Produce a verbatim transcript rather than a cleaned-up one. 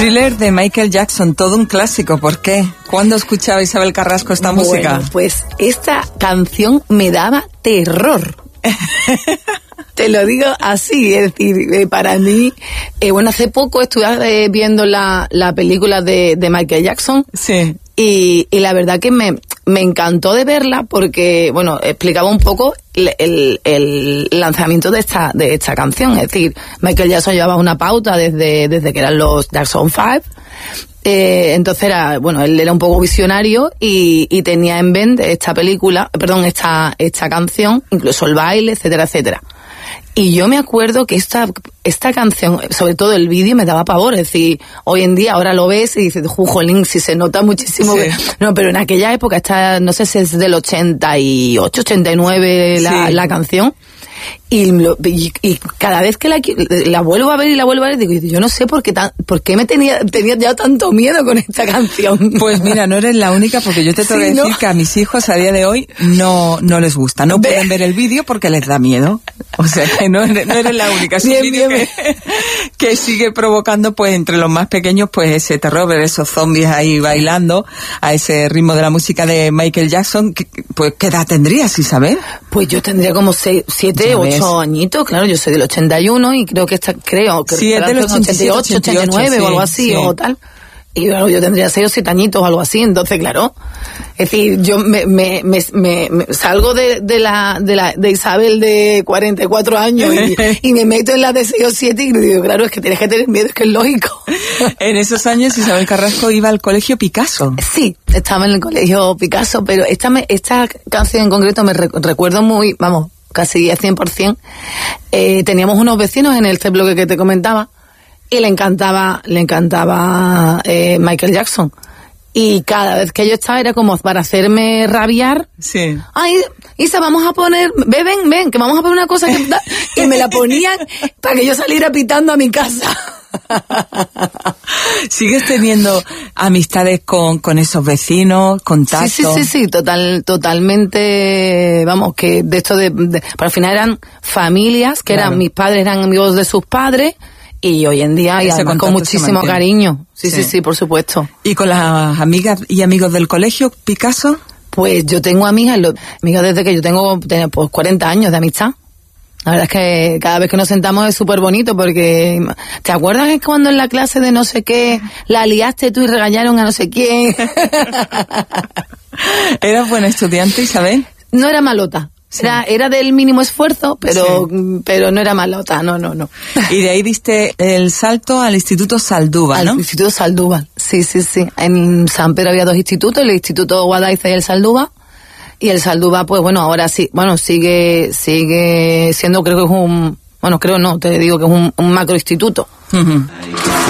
Thriller de Michael Jackson, todo un clásico. ¿Por qué? ¿Cuándo escuchaba Isabel Carrasco esta bueno, música? Pues esta canción me daba terror. Te lo digo así, es decir, eh, para mí, eh, bueno, hace poco estuve eh, viendo la, la película de, de Michael Jackson. Sí. Y, y la verdad que me, me encantó de verla porque, bueno, explicaba un poco el, el, el lanzamiento de esta, de esta canción. Es decir, Michael Jackson llevaba una pauta desde, desde que eran los Jackson Five. Eh, entonces era, bueno, él era un poco visionario y, y tenía en mente esta película, perdón, esta, esta canción, incluso el baile, etcétera, etcétera. Y yo me acuerdo que esta, esta canción, sobre todo el vídeo, me daba pavor. Es decir, hoy en día ahora lo ves y dices, jujolín, si se nota muchísimo. Sí. Que, no, pero en aquella época, esta, no sé si es del ochenta y ocho, ochenta y nueve la, sí. la canción. Y, lo, y, y cada vez que la, la vuelvo a ver y la vuelvo a ver, digo, yo no sé por qué, tan, por qué me tenía, tenía ya tanto miedo con esta canción. Pues mira, no eres la única, porque yo te tengo Sí, que ¿no? decir que a mis hijos a día de hoy no, no les gusta. No Ve. pueden ver el vídeo porque les da miedo. O sea que no eres, no eres la única. Es un Bien, vídeo bien, que, que sigue provocando, pues, entre los más pequeños, pues, ese terror, ver esos zombies ahí bailando a ese ritmo de la música de Michael Jackson. Que, pues, ¿qué edad tendrías, Isabel? Pues yo tendría como seis, siete, Ya ves. ocho añitos, claro, yo soy del ochenta y uno y creo que está, creo que Sí, es del estará en ochenta y siete, ochenta y ocho, ochenta y nueve sí, o algo así, sí. o tal. Y claro, yo tendría seis o siete añitos o algo así, entonces claro, es decir, yo me, me, me, me, me salgo de, de la, de la, de Isabel de cuarenta y cuatro años y, y me meto en la de seis o siete y digo, claro, es que tienes que tener miedo, es que es lógico. En esos años Isabel Carrasco iba al colegio Picasso. Sí, estaba en el colegio Picasso, pero esta, me, esta canción en concreto me rec- recuerdo muy, vamos, casi al cien por ciento. Eh, teníamos unos vecinos en el este bloque que te comentaba y le encantaba, le encantaba eh, Michael Jackson. Y cada vez que yo estaba era como para hacerme rabiar. Sí. Ay, Isa, vamos a poner, ven, ven, ven, que vamos a poner una cosa que... Y me la ponían para que yo saliera pitando a mi casa. ¿Sigues teniendo amistades con, con esos vecinos, contacto? Sí, sí, sí, sí, total, totalmente, vamos, que de esto de, de pero al final eran familias, que Claro. eran, mis padres eran amigos de sus padres, y hoy en día, y Ese además con contacto se muchísimo mantiene. cariño. Sí, sí, Sí. sí, por supuesto. ¿Y con las amigas y amigos del colegio Picasso? Pues yo tengo amigas, lo- amigas desde que yo tengo, tengo, pues cuarenta años de amistad. La verdad es que cada vez que nos sentamos es súper bonito porque, ¿te acuerdas que cuando en la clase de no sé qué la liaste tú y regañaron a no sé quién? ¿Eras buena estudiante, Isabel? No era malota. Sí. Era, era del mínimo esfuerzo, pero, Sí. pero no era malota, no, no, no. Y de ahí diste el salto al Instituto Saldúa, Al ¿no? Instituto Saldúa. Sí, sí, sí. En San Pedro había dos institutos, el Instituto Guadaiza y el Saldúa. Y el Saldúa, pues bueno, ahora sí, bueno, sigue, sigue siendo, creo que es un, bueno, creo no, te digo que es un, un macroinstituto. Uh-huh.